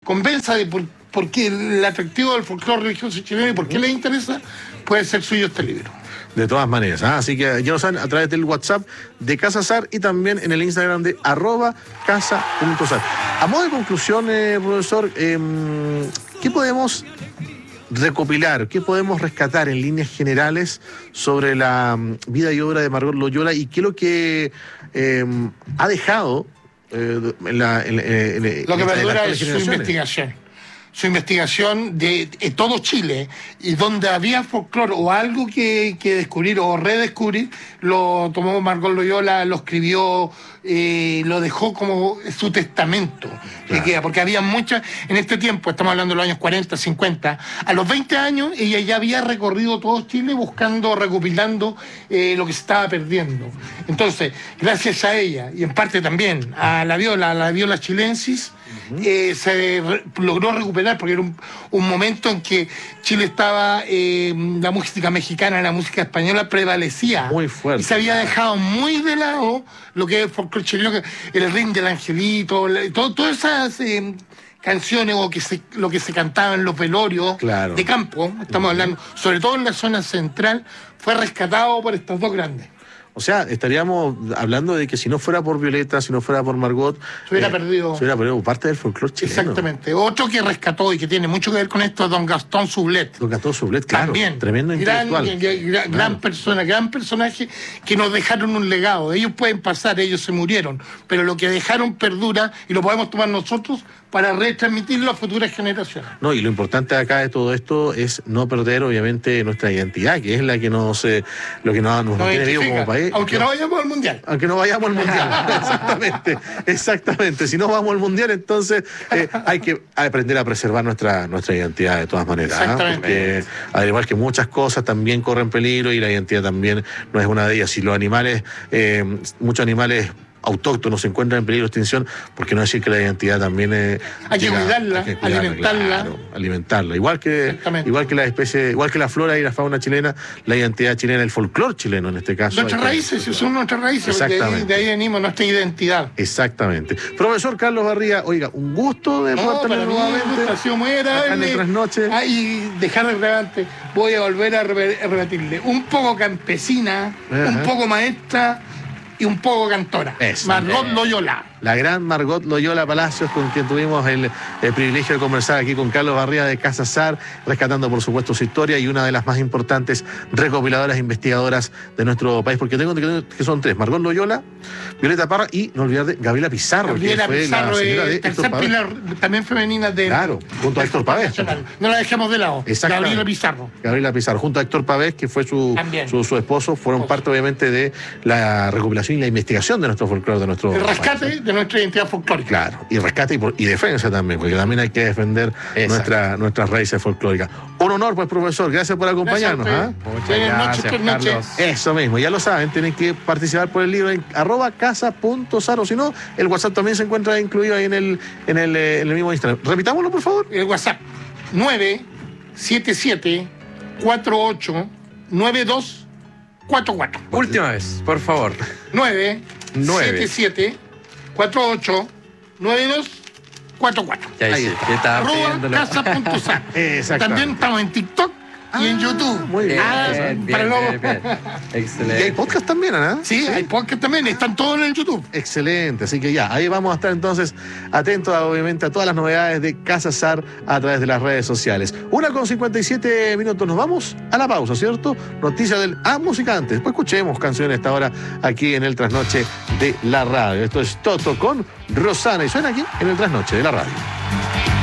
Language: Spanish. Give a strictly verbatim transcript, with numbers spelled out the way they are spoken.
convenza de por, por qué el atractivo del folclore religioso chileno y por qué les interesa, puede ser suyo este libro. De todas maneras, ¿ah? Así que ya lo saben, a través del WhatsApp de Casa Sar y también en el Instagram de arroba casa punto sar. A modo de conclusión, eh, profesor, eh, ¿qué podemos recopilar, qué podemos rescatar en líneas generales sobre la um, vida y obra de Margot Loyola y qué es lo que eh, ha dejado eh, en la, en, en, en, lo que perdura en es su investigación? Su investigación de, de todo Chile, y donde había folclore o algo que, que descubrir o redescubrir, lo tomó Margot Loyola, lo escribió, eh, lo dejó como su testamento, claro. Que queda, porque había muchas, en este tiempo, estamos hablando de los años cuarenta, cincuenta, a los veinte años ella ya había recorrido todo Chile buscando, recopilando eh, lo que se estaba perdiendo. Entonces, gracias a ella, y en parte también a la viola, a la viola chilensis, Uh-huh. Eh, se re logró recuperar, porque era un, un momento en que Chile estaba, eh, la música mexicana, la música española prevalecía. Muy fuerte. Y se había dejado muy de lado lo que es el folclore chileno, el ring del angelito, la, todo, todas esas eh, canciones o que se, lo que se cantaba en los velorios, claro, de campo, estamos uh-huh. hablando, sobre todo en la zona central, fue rescatado por estos dos grandes. O sea, estaríamos hablando de que si no fuera por Violeta, si no fuera por Margot, se hubiera eh, perdido. Se hubiera perdido parte del folclore chileno. Exactamente. Otro que rescató y que tiene mucho que ver con esto es don Gastón Sublet. Don Gastón Sublet, claro. También. Tremendo gran, intelectual. Gran, gran, gran claro. persona, gran personaje que nos dejaron un legado. Ellos pueden pasar, ellos se murieron, pero lo que dejaron perdura y lo podemos tomar nosotros para retransmitirlo a futuras generaciones. No, y lo importante acá de todo esto es no perder, obviamente, nuestra identidad, que es la que nos, eh, lo que nos, nos no mantiene vivo como país. Aunque no vayamos al Mundial. Aunque no vayamos al Mundial. Exactamente, exactamente. Si no vamos al Mundial, entonces eh, hay que aprender a preservar nuestra, nuestra identidad de todas maneras. Exactamente. ¿eh? Porque al igual que muchas cosas también corren peligro y la identidad también no es una de ellas. Si los animales, eh, muchos animales autóctonos se encuentran en peligro de extinción, porque no decir que la identidad también es, hay, que cuidarla, hay que cuidarla, alimentarla, claro, alimentarla, igual que igual que la especie, igual que la flora y la fauna chilena, la identidad chilena, el folclore chileno en este caso. Nuestras raíces, que... son nuestras raíces, de ahí, de ahí venimos nuestra identidad. Exactamente. Profesor Carlos Barría, oiga, un gusto de no, poder tenerlo nuevamente. Ha sido muy agradable. En Trasnoche. Ah, y dejar de relevante, voy a volver a repetirle, un poco campesina, uh-huh. un poco maestra y un poco cantora. Es, Margot eh, Loyola. La gran Margot Loyola Palacios, con quien tuvimos el, el privilegio de conversar aquí con Carlos Barría de Casa Sar, rescatando por supuesto su historia y una de las más importantes recopiladoras e investigadoras de nuestro país, porque tengo que son tres: Margot Loyola, Violeta Parra y, no olvidar, de Gabriela Pizarro, Gabriela que fue Pizarro, la señora de Héctor Pavés. Pilar, también femenina de... Claro, junto a Héctor Pavés. No la dejemos de lado. Gabriela Pizarro. Gabriela Pizarro, junto a Héctor Pavés, que fue su, su, su esposo, fueron esposo. parte obviamente de la recopilación y la investigación de nuestro folclore, de nuestro el rescate país. de nuestra identidad folclórica. Claro, y rescate y, por, y defensa también, porque también hay que defender nuestra, nuestras raíces folclóricas. Un honor, pues, profesor, gracias por acompañarnos. Gracias, ¿eh? Muchas Buenas gracias, noches, Carlos. Eso mismo, ya lo saben, tienen que participar por el libro en arroba casa punto sar, o si no, el WhatsApp también se encuentra incluido ahí en el, en el, en el mismo Instagram. Repitámoslo, por favor. El WhatsApp, nueve siete siete cuatro ocho nueve dos cuatro cuatro. Última vez, por favor. nueve siete siete cuatro ocho nueve dos cuatro cuatro. Ya ahí sí, arroba casa punto sar. También estamos en TikTok y en YouTube. Muy bien. Ah, bien, para bien, luego. bien, bien. Excelente. Y hay podcast también, ¿no? Sí, sí, hay podcast también. Están todos en el YouTube. Excelente. Así que ya, ahí vamos a estar entonces atentos, a, obviamente, a todas las novedades de Casa Sar a través de las redes sociales. Una con cincuenta y siete minutos. Nos vamos a la pausa, ¿cierto? Noticias del... Ah, música antes. Después escuchemos canciones a esta hora aquí en el Trasnoche de la Radio. Esto es Toto con Rosana y suena aquí en el Trasnoche de la Radio.